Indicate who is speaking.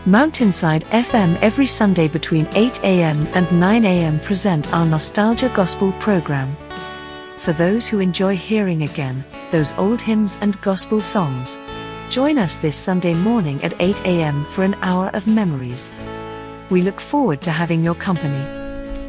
Speaker 1: Mountainside FM every Sunday between 8 a.m. and 9 a.m. present our Nostalgia Gospel program. For those who enjoy hearing again those old hymns and gospel songs, join us this Sunday morning at 8 a.m. for an hour of memories. We look forward to having your company.